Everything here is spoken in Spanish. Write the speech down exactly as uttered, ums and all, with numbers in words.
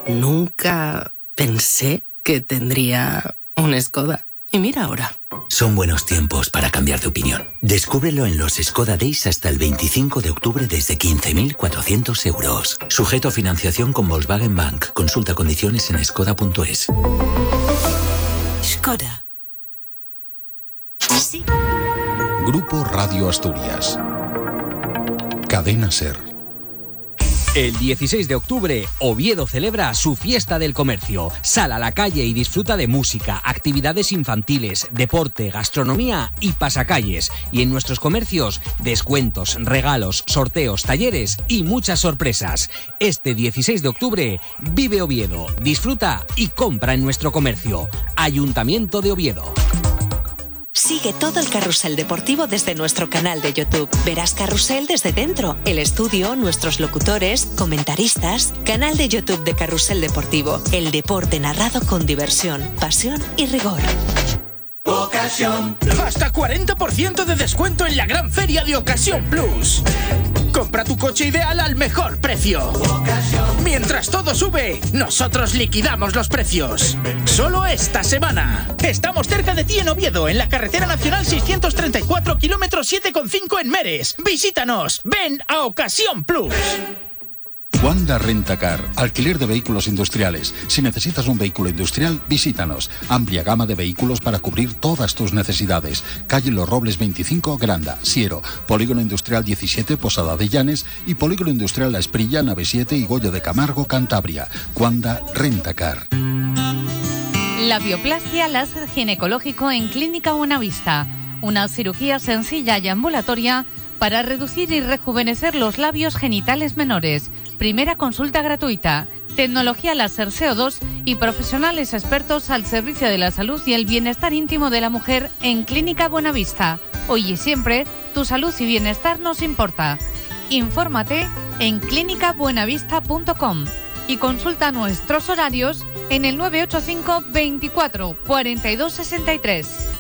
Nunca pensé que tendría un Skoda. Y mira ahora. Son buenos tiempos para cambiar de opinión. Descúbrelo en los Skoda Days hasta el veinticinco de octubre desde quince mil cuatrocientos euros. Sujeto a financiación con Volkswagen Bank. Consulta condiciones en skoda punto es. Skoda. Sí. Grupo Radio Asturias. Cadena SER. El dieciséis de octubre, Oviedo celebra su fiesta del comercio. Sal a la calle y disfruta de música, actividades infantiles, deporte, gastronomía y pasacalles. Y en nuestros comercios, descuentos, regalos, sorteos, talleres y muchas sorpresas. Este dieciséis de octubre, vive Oviedo, disfruta y compra en nuestro comercio. Ayuntamiento de Oviedo. Sigue todo el carrusel deportivo desde nuestro canal de YouTube. Verás Carrusel desde dentro, el estudio, nuestros locutores, comentaristas. Canal de YouTube de Carrusel Deportivo. El deporte narrado con diversión, pasión y rigor. Ocasión. Hasta cuarenta por ciento de descuento en la gran feria de Ocasión Plus. Compra tu coche ideal al mejor precio. Mientras todo sube, nosotros liquidamos los precios. Solo esta semana. Estamos cerca de ti en Oviedo, en la carretera nacional seiscientos treinta y cuatro, kilómetro siete coma cinco en Meres. Visítanos. Ven a Ocasión Plus. Wanda Rentacar, alquiler de vehículos industriales. Si necesitas un vehículo industrial, visítanos. Amplia gama de vehículos para cubrir todas tus necesidades. Calle Los Robles veinticinco, Granda, Siero. Polígono Industrial diecisiete, Posada de Llanes. Y Polígono Industrial La Esprilla, Nave siete y Goyo de Camargo, Cantabria. Wanda Rentacar. La bioplastia láser ginecológico en Clínica Buenavista. Una cirugía sencilla y ambulatoria para reducir y rejuvenecer los labios genitales menores. Primera consulta gratuita. Tecnología láser C O dos y profesionales expertos al servicio de la salud y el bienestar íntimo de la mujer en Clínica Buenavista. Hoy y siempre, tu salud y bienestar nos importa. Infórmate en clínica buenavista punto com y consulta nuestros horarios en el nueve ocho cinco veinticuatro cuarenta y dos sesenta y tres.